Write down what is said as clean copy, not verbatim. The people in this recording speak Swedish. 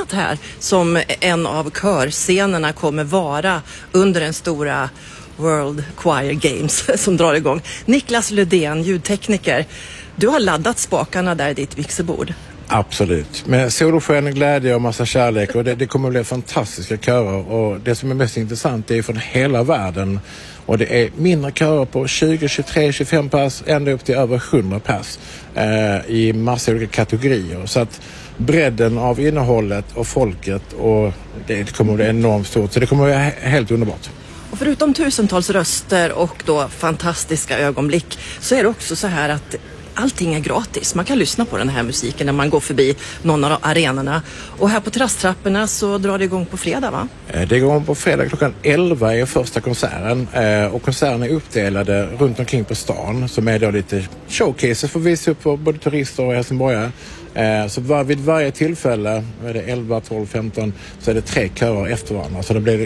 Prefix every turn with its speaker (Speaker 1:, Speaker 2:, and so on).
Speaker 1: annat här som en av körscenerna kommer vara under den stora World Choir Games som drar igång. Niklas Lödén, ljudtekniker. Du har laddat spakarna där i ditt mixerbord.
Speaker 2: Absolut. Med solsken, glädje och massa kärlek. Och det kommer att bli fantastiska körer. Och det som är mest intressant är från hela världen. Och det är mindre körer på 20, 23, 25 pass. Ända upp till över 100 pass. I massa olika kategorier. Så att bredden av innehållet och folket. Och det kommer att bli enormt stort. Så det kommer att vara helt underbart.
Speaker 1: Och förutom tusentals röster och då fantastiska ögonblick så är det också så här att allting är gratis. Man kan lyssna på den här musiken när man går förbi någon av arenorna. Och här på terrasstrapporna så drar det igång på fredag, va?
Speaker 2: Det går om på fredag klockan 11 är första konserten. Och konserterna är uppdelade runt omkring på stan. Som är då lite showcases för att visa upp för både turister och helsingborgare. Så vid varje tillfälle, är det 11, 12, 15, så är det 3 körer efter varandra. Så det blir